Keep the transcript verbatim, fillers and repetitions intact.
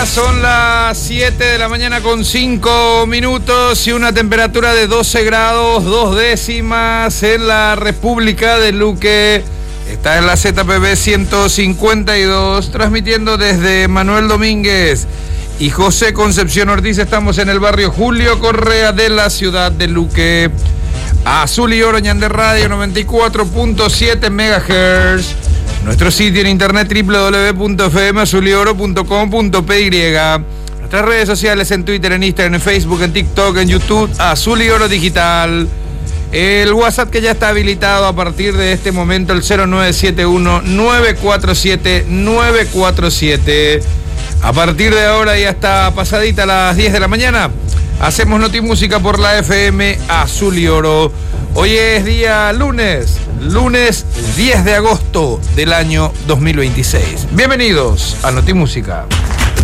son las siete de la mañana con cinco minutos y una temperatura de doce grados, dos décimas en la República de Luque. Está en la Z P B ciento cincuenta y dos, transmitiendo desde Manuel Domínguez y José Concepción Ortiz. Estamos en el barrio Julio Correa de la ciudad de Luque. Azul y Oro Ñandé Radio noventa y cuatro punto siete megahertz. Nuestro sitio en internet doble u doble u doble u punto f m azul y oro punto com punto p y. Nuestras redes sociales en Twitter, en Instagram, en Facebook, en TikTok, en YouTube, Azul y Oro Digital. El WhatsApp que ya está habilitado a partir de este momento, el cero nueve siete uno nueve cuatro siete nueve cuatro siete. A partir de ahora y hasta pasadita a las diez de la mañana, hacemos Notimúsica por la F M Azul y Oro. Hoy es día lunes, lunes diez de agosto del año dos mil veintiséis. Bienvenidos a Notimúsica.